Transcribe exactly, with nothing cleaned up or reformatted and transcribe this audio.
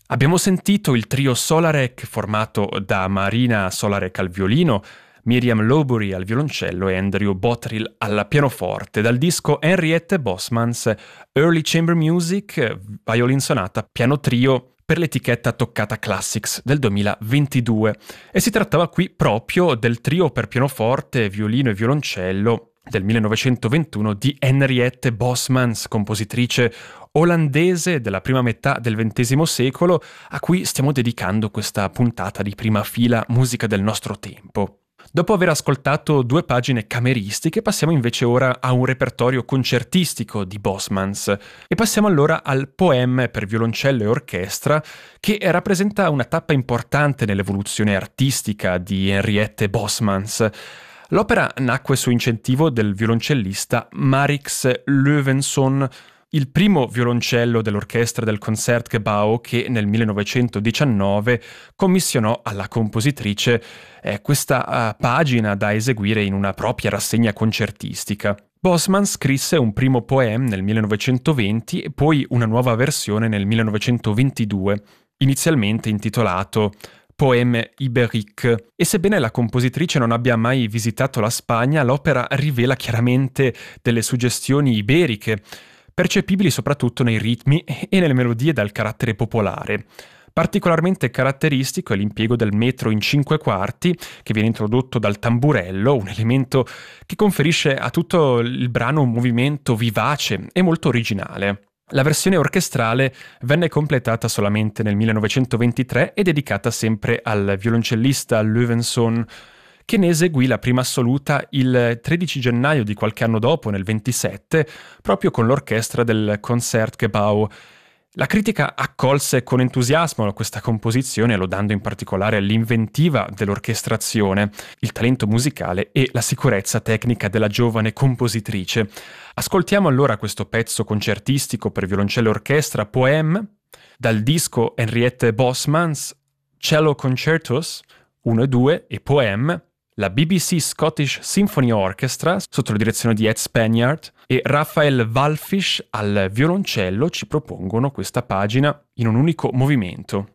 Abbiamo sentito il trio Solarek formato da Marina Solarek al violino, Miriam Lowbury al violoncello e Andrew Bottrill al pianoforte, dal disco Henriette Bosmans Early Chamber Music, Violin Sonata, piano trio per l'etichetta Toccata Classics del duemilaventidue. E si trattava qui proprio del trio per pianoforte, violino e violoncello del millenovecentoventuno di Henriette Bosmans, compositrice olandese della prima metà del ventesimo secolo, a cui stiamo dedicando questa puntata di Prima Fila Musica del nostro tempo. Dopo aver ascoltato due pagine cameristiche, passiamo invece ora a un repertorio concertistico di Bosmans e passiamo allora al poème per violoncello e orchestra, che rappresenta una tappa importante nell'evoluzione artistica di Henriette Bosmans. L'opera nacque su incentivo del violoncellista Marix Löwensohn, il primo violoncello dell'orchestra del Concertgebouw, che nel millenovecentodiciannove commissionò alla compositrice eh, questa uh, pagina da eseguire in una propria rassegna concertistica. Bosmans scrisse un primo poème nel millenovecentoventi e poi una nuova versione nel millenovecentoventidue, inizialmente intitolato Poème ibérique, e sebbene la compositrice non abbia mai visitato la Spagna, l'opera rivela chiaramente delle suggestioni iberiche, percepibili soprattutto nei ritmi e nelle melodie dal carattere popolare. Particolarmente caratteristico è l'impiego del metro in cinque quarti, che viene introdotto dal tamburello, un elemento che conferisce a tutto il brano un movimento vivace e molto originale. La versione orchestrale venne completata solamente nel millenovecentoventitré e dedicata sempre al violoncellista Löwensohn, che ne eseguì la prima assoluta il tredici gennaio di qualche anno dopo, nel ventisette, proprio con l'orchestra del Concertgebouw. La critica accolse con entusiasmo questa composizione, lodando in particolare l'inventiva dell'orchestrazione, il talento musicale e la sicurezza tecnica della giovane compositrice. Ascoltiamo allora questo pezzo concertistico per violoncello e orchestra, Poème, dal disco Henriette Bosmans, Cello Concertos uno e due e Poème. La B B C Scottish Symphony Orchestra, sotto la direzione di Ed Spaniard, e Raphael Wallfisch al violoncello ci propongono questa pagina in un unico movimento.